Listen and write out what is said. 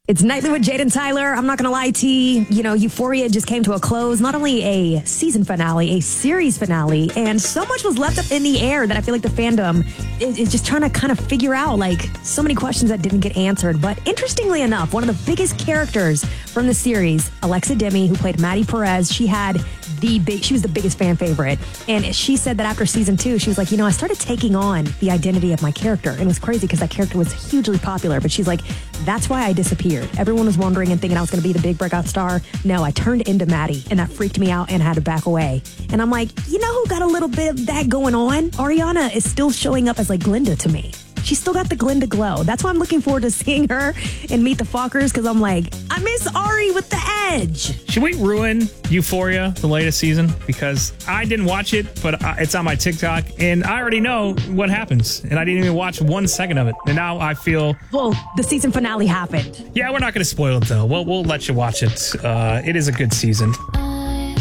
It's Nightly with Jade and Tyler. I'm not going to lie, T. Euphoria just came to a close. Not only a season finale, a series finale, and so much was left up in the air that I feel like the fandom is just trying to kind of figure out, like, so many questions that didn't get answered. But interestingly enough, one of the biggest characters from the series, Alexa Demi, who played Maddie Perez, she was the biggest fan favorite. And she said that after season 2, she was like, I started taking on the identity of my character. And it was crazy because that character was hugely popular. But she's like, that's why I disappeared. Everyone was wondering and thinking I was going to be the big breakout star. No, I turned into Maddie, and that freaked me out and I had to back away. And I'm like, who got a little bit of that going on? Ariana is still showing up as like Glinda to me. She's still got the Glinda glow. That's why I'm looking forward to seeing her and Meet the Fockers, because I'm like, I miss Ari with the edge. Should we ruin Euphoria, the latest season? Because I didn't watch it, but it's on my TikTok, and I already know what happens. And I didn't even watch 1 second of it. And now I feel... Well, the season finale happened. Yeah, we're not going to spoil it, though. We'll let you watch it. It is a good season.